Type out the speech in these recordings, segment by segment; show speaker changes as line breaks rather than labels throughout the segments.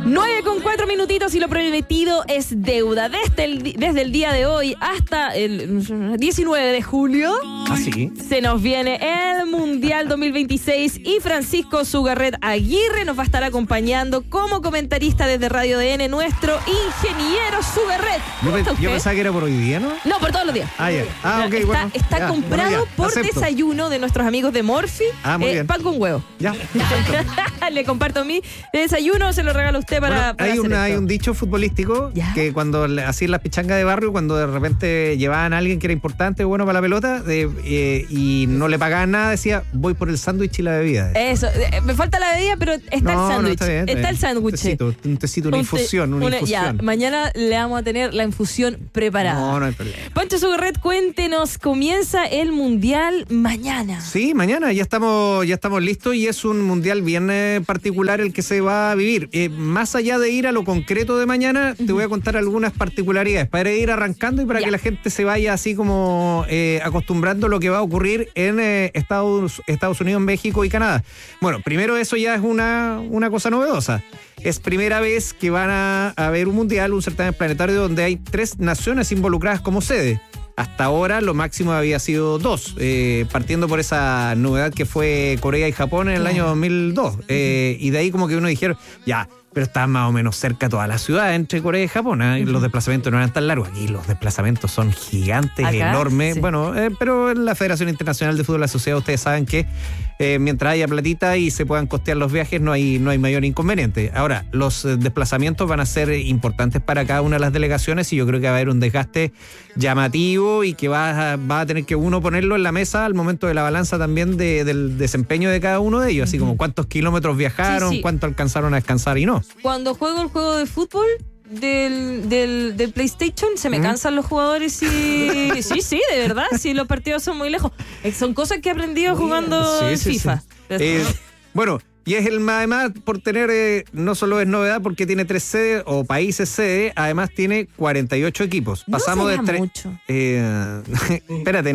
9:04 minutitos y lo prometido es deuda. Desde el día de hoy hasta el 19 de julio
¿sí?
se nos viene el Mundial 2026 y Francisco Sugarret Aguirre nos va a estar acompañando como comentarista desde Radio DN, nuestro ingeniero Sugarret.
Yo pensaba que era por hoy día, ¿no?
No, por todos los días.
Ah, ok, bueno.
Está
ya,
comprado por
acepto.
desayuno de nuestros amigos de Morphy.
Muy bien.
Pan con huevo.
Ya.
Le comparto mi desayuno, se lo regalo a usted para
hay
hacer
un dicho futbolístico que cuando hacían las pichangas de barrio, cuando de repente llevaban a alguien que era importante o bueno para la pelota y no le pagaban nada, decía, voy por el sándwich y la bebida.
Eso, me falta la bebida, pero está el sándwich.
Está
el sándwich.
Un tecito, una infusión.
Ya, mañana le vamos a tener la infusión preparada.
No hay problema.
Pancho Sugarret, cuéntenos, comienza el Mundial mañana.
Sí, mañana ya estamos listos y es un Mundial bien particular el que se va a vivir. Más allá de ir a lo concreto de mañana, te voy a contar algunas particularidades para ir arrancando y para que la gente se vaya así como acostumbrando a lo que va a ocurrir en Estados Unidos, México y Canadá. Bueno, primero eso ya es una cosa novedosa. Es primera vez que van a haber un mundial, un certamen planetario donde hay 3 naciones involucradas como sede. Hasta ahora lo máximo había sido 2, partiendo por esa novedad que fue Corea y Japón en el año 2002. Y de ahí como que uno dijeron, ya, pero está más o menos cerca toda la ciudad entre Corea y Japón, y los desplazamientos no eran tan largos. Aquí los desplazamientos son gigantes, enormes. Sí. Bueno, pero en la Federación Internacional de Fútbol Asociado ustedes saben que mientras haya platita y se puedan costear los viajes no hay mayor inconveniente. Ahora, los desplazamientos van a ser importantes para cada una de las delegaciones y yo creo que va a haber un desgaste llamativo y que va a tener que uno ponerlo en la mesa al momento de la balanza también del desempeño de cada uno de ellos, así como cuántos kilómetros viajaron, cuánto alcanzaron a descansar y no.
Cuando juego el juego de fútbol del PlayStation se me cansan los jugadores y sí, de verdad, sí, los partidos son muy lejos. Son cosas que he aprendido jugando FIFA. Sí.
Bueno, y es además por tener, no solo es novedad porque tiene 3 sedes o países sede, además tiene 48 equipos. Pasamos de
mucho.
Espérate,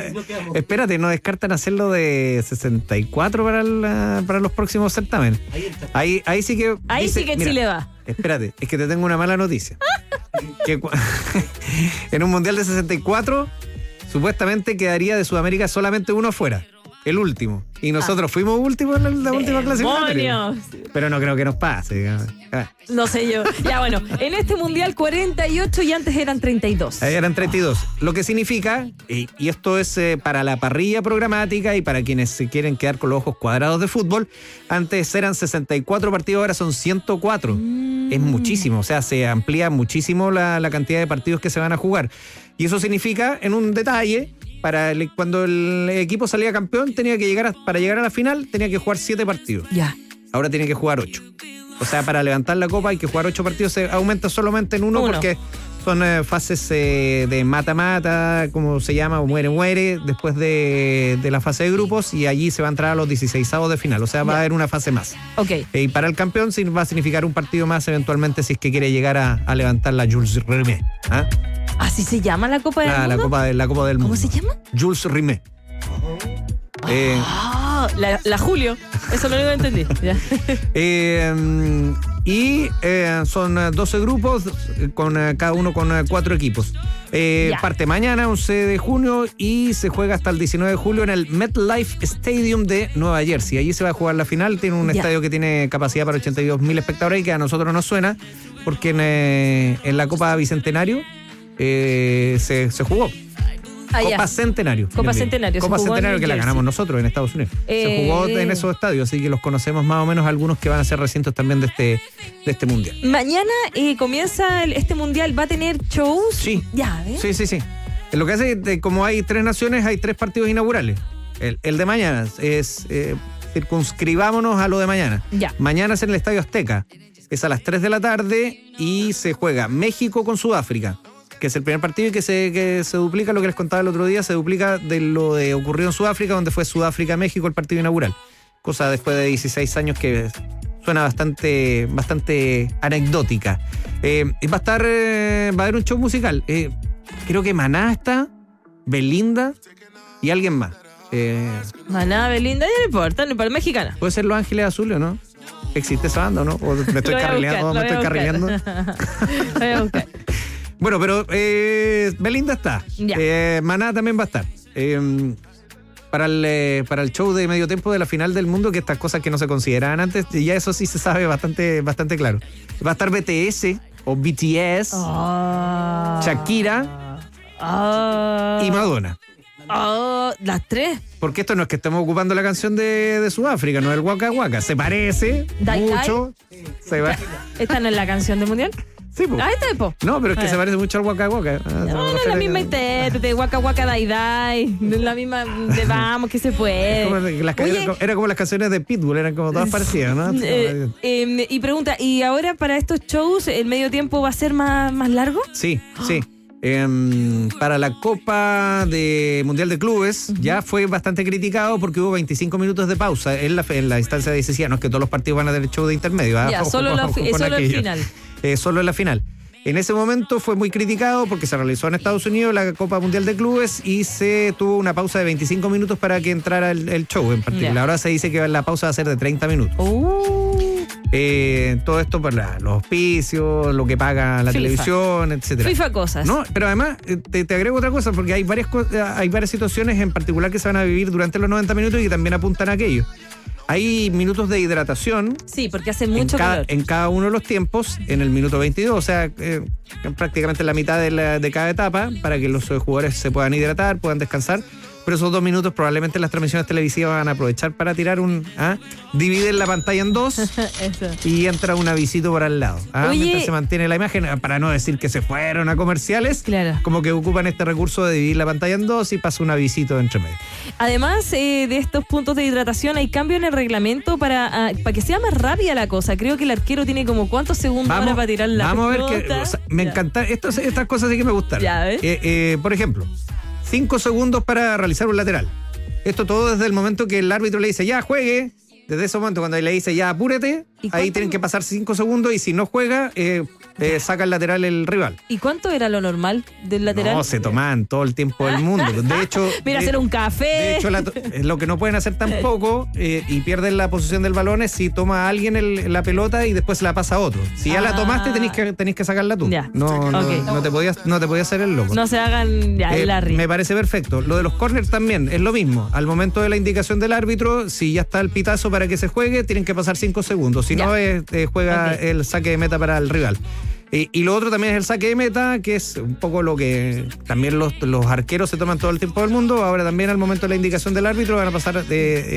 no descartan hacerlo de 64 para los próximos certámenes. Ahí sí que
Chile va.
Espérate, es que te tengo una mala noticia. Que en un mundial de 64 supuestamente quedaría de Sudamérica solamente uno afuera. El último. Y nosotros fuimos últimos en la última clasificatoria. Pero no creo que nos pase.
No sé yo. Ya bueno, en este mundial 48 y antes eran 32.
Eran 32. Lo que significa, y esto es para la parrilla programática y para quienes se quieren quedar con los ojos cuadrados de fútbol, antes eran 64 partidos, ahora son 104. Es muchísimo, o sea, se amplía muchísimo la cantidad de partidos que se van a jugar. Y eso significa, en un detalle, cuando el equipo salía campeón para llegar a la final tenía que jugar 7 partidos.
Ya.
Ahora tiene que jugar 8. O sea, para levantar la copa hay que jugar 8 partidos. Se aumenta solamente en uno porque son fases de mata-mata, como se llama, o muere, después de la fase de grupos, y allí se va a entrar a los 16avos de final. O sea, va a haber una fase más.
Okay.
Y para el campeón va a significar un partido más eventualmente si es que quiere llegar a levantar la Jules Rimet.
¿Así se llama la Copa del Mundo?
La Copa del Mundo.
¿Cómo se llama?
Jules Rimet.
La Julio. Eso no lo entendí.
Son 12 grupos, cada uno con 4 equipos. Parte mañana, 11 de junio, y se juega hasta el 19 de julio en el MetLife Stadium de Nueva Jersey. Allí se va a jugar la final. Tiene un estadio que tiene capacidad para 82.000 espectadores y que a nosotros nos suena porque en la Copa Bicentenario se jugó. Copa Centenario.
Copa Centenario
que la ganamos nosotros en Estados Unidos. Se jugó en esos estadios, así que los conocemos más o menos, algunos que van a ser recintos también de este mundial.
Mañana comienza este mundial, ¿va a tener shows?
Sí.
Ya, ¿ves?
Sí. Lo que hace, como hay 3 naciones, hay 3 partidos inaugurales. El de mañana es circunscribámonos a lo de mañana.
Ya.
Mañana es en el Estadio Azteca. Es a las 3 de la tarde y se juega México con Sudáfrica, que es el primer partido y que se duplica lo que les contaba el otro día, se duplica de lo de ocurrido en Sudáfrica, donde fue Sudáfrica-México el partido inaugural. Cosa después de 16 años que suena bastante anecdótica. Va a haber un show musical. Creo que Maná está, Belinda y alguien más.
Maná, Belinda, ya no importa, mexicana.
Puede ser Los Ángeles Azules, ¿o no? ¿Existe esa banda o no? ¿O me estoy carrileando?
Voy a buscar.
Bueno, pero Belinda está. Maná también va a estar. Para el show de medio tiempo de la final del mundo, que estas cosas que no se consideraban antes, ya eso sí se sabe bastante claro. Va a estar BTS o BTS, Shakira y Madonna.
Las tres.
Porque esto no es que estemos ocupando la canción de Sudáfrica, no es el Waka Waka. Se parece mucho.
¿Esta no es la canción del mundial?
Sí, pues.
Esta es, po.
No, pero es que se parece mucho al Waka Waka.
No es la misma intérprete, Waka Waka Dai Dai. No es la misma de vamos, que se puede.
Era como las canciones de Pitbull, eran como todas parecidas, ¿no?
Y pregunta, ¿y ahora para estos shows el medio tiempo va a ser más largo?
Sí. Para la Copa Mundial de Clubes ya fue bastante criticado porque hubo 25 minutos de pausa en la instancia de decisión. No es que todos los partidos van a tener show de intermedio.
Solo el final.
Solo en la final. En ese momento fue muy criticado porque se realizó en Estados Unidos la Copa Mundial de Clubes y se tuvo una pausa de 25 minutos para que entrara el show en particular. Ahora se dice que la pausa va a ser de 30 minutos. Todo esto por los auspicios, lo que paga la televisión, etcétera.
FIFA cosas.
No, pero además te agrego otra cosa, porque hay varias situaciones en particular que se van a vivir durante los 90 minutos y que también apuntan a aquello. Hay minutos de hidratación.
Sí, porque hace mucho calor.
En cada uno de los tiempos, en el minuto 22, o sea, prácticamente la mitad de cada etapa, para que los jugadores se puedan hidratar, puedan descansar. Pero esos 2 minutos probablemente las transmisiones televisivas van a aprovechar para tirar dividen la pantalla en 2 y entra un avisito por al lado. Mientras se mantiene la imagen, para no decir que se fueron a comerciales,
claro.
Como que ocupan este recurso de dividir la pantalla en 2 y pasa un avisito entre medio.
Además de estos puntos de hidratación, hay cambio en el reglamento para que sea más rápida la cosa. Creo que el arquero tiene como ¿cuántos segundos ahora para tirar la pelota?
Vamos a ver me encanta, estas cosas sí que me gustaron.
Ya, ¿ves?
Por ejemplo, 5 segundos para realizar un lateral. Esto todo desde el momento que el árbitro le dice ya juegue. Desde ese momento cuando le dice ya apúrete, ahí tienen que pasar 5 segundos y si no juega, saca el lateral el rival.
¿Y cuánto era lo normal del lateral?
No, se tomaban todo el tiempo del mundo. De hecho,
mira, hacer un café.
De hecho, lo que no pueden hacer tampoco y pierden la posición del balón es si toma a alguien la pelota y después se la pasa a otro. Si ya la tomaste, tenés que sacarla tú.
Ya.
No te podías hacer el loco.
No se hagan el Larry.
Me parece perfecto. Lo de los corners también es lo mismo. Al momento de la indicación del árbitro, si ya está el pitazo para que se juegue, tienen que pasar 5 segundos. Si no, juega el saque de meta para el rival. Y lo otro también es el saque de meta, que es un poco lo que también los arqueros se toman todo el tiempo del mundo. Ahora también al momento de la indicación del árbitro van a pasar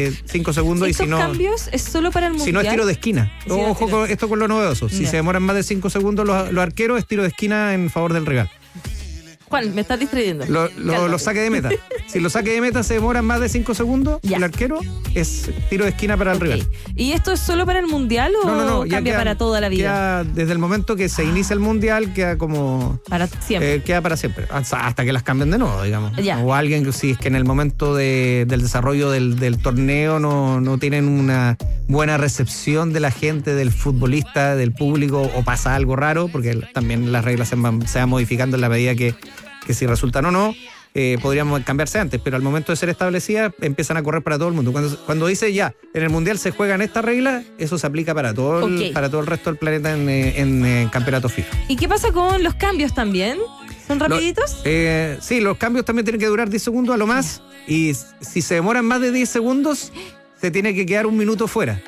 5 segundos.
¿Estos
y si no,
cambios es solo para el mundial?
Si no es tiro de esquina. Ojo con esto con lo novedoso. Si se demoran más de 5 segundos los arqueros, es tiro de esquina en favor del rival.
Juan, me estás distrayendo.
Los saques de meta. Si los saques de meta se demoran más de 5 segundos, el arquero es tiro de esquina para el rival.
¿Y esto es solo para el mundial o
no,
cambia para toda la vida?
Desde el momento que se inicia el mundial, queda como...
Para siempre.
Queda para siempre. Hasta que las cambien de nuevo, digamos.
Ya.
O alguien que si es que en el momento del desarrollo del torneo no tienen una buena recepción de la gente, del futbolista, del público, o pasa algo raro, porque también las reglas se van modificando en la medida que si resultan o no, podríamos cambiarse antes, pero al momento de ser establecidas empiezan a correr para todo el mundo. Cuando dice ya, en el Mundial se juegan estas reglas, eso se aplica para todo el resto del planeta en campeonato FIFA.
¿Y qué pasa con los cambios también? ¿Son rapiditos?
Sí, los cambios también tienen que durar 10 segundos a lo más, y si se demoran más de 10 segundos, se tiene que quedar un minuto fuera.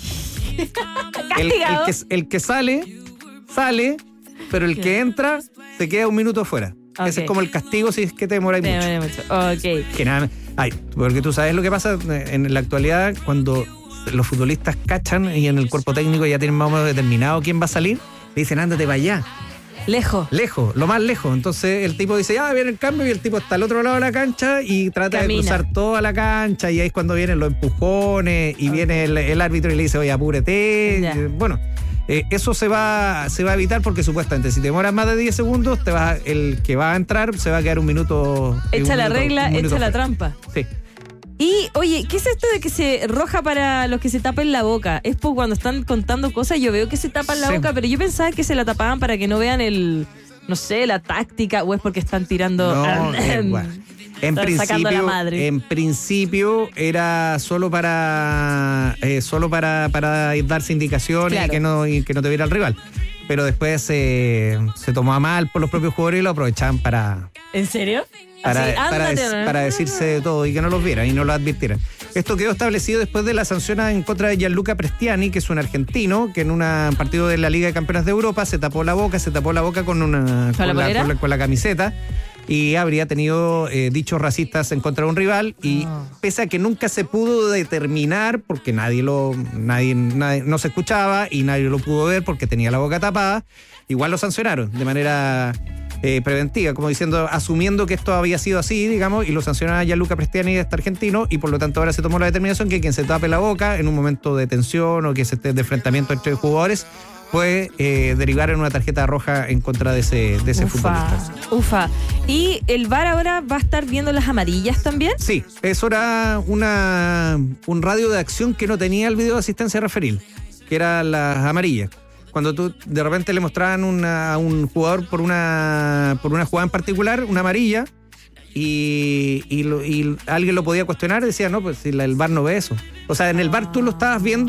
el que sale, pero el que entra se queda un minuto fuera. Ese es como el castigo si es que te demoráis mucho. Porque tú sabes lo que pasa en la actualidad cuando los futbolistas cachan y en el cuerpo técnico ya tienen más o menos determinado quién va a salir, le dicen ándate para allá.
Lejos,
lo más lejos. Entonces el tipo dice, viene el cambio, y el tipo está al otro lado de la cancha y trata de cruzar toda la cancha, y ahí es cuando vienen los empujones y viene el árbitro y le dice, oye, apúrete. Bueno, eso se va a evitar porque supuestamente si te demoras más de 10 segundos, el que va a entrar se va a quedar un minuto.
Echa la regla, echa la trampa.
Sí.
Y, oye, ¿qué es esto de que se roja para los que se tapen la boca? Es por cuando están contando cosas, yo veo que se tapan la boca, pero yo pensaba que se la tapaban para que no vean la táctica, o es porque están tirando...
No, En principio era solo para darse indicaciones, claro, y que no te viera el rival. Pero después se tomó a mal por los propios jugadores y lo aprovechaban para...
¿En serio?
Para decirse de todo y que no los vieran y no lo advirtieran. Esto quedó establecido después de la sanción en contra de Gianluca Prestiani, que es un argentino que en un partido de la Liga de Campeones de Europa se tapó la boca con la camiseta y habría tenido dichos racistas en contra de un rival y pese a que nunca se pudo determinar porque nadie no se escuchaba y nadie lo pudo ver porque tenía la boca tapada, igual lo sancionaron de manera preventiva, como diciendo, asumiendo que esto había sido así, digamos, y lo sancionaba Gianluca Prestiani, este argentino, y por lo tanto ahora se tomó la determinación que quien se tape la boca en un momento de tensión o que se esté de enfrentamiento entre jugadores puede derivar en una tarjeta roja en contra de ese futbolista.
¿Y el VAR ahora va a estar viendo las amarillas también?
Sí, eso era un radio de acción que no tenía el video de asistencia referil, que eran las amarillas. Cuando tú de repente le mostraban a un jugador por una jugada en particular, una amarilla, y alguien lo podía cuestionar, decía, no, pues si el VAR no ve eso. O sea, en el VAR tú lo estabas viendo